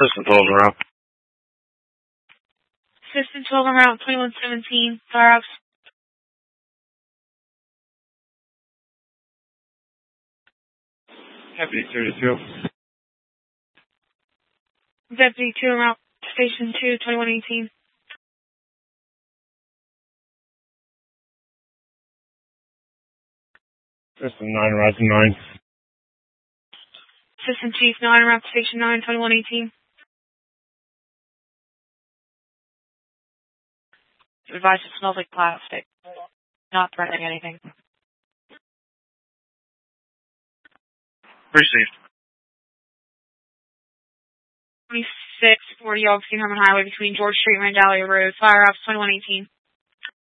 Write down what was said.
System 12 en route. System 12 en route, 2117, fire ops. Deputy 32. Deputy 2 en route, Station 2, 2118. System 9, rising 9. System Chief 9 en route, Station 9, 2118. Advice, it smells like plastic. Not threatening anything. Received. 2640 Augustine Herman Highway between George Street and Vandalia Road. Fire ops 2118.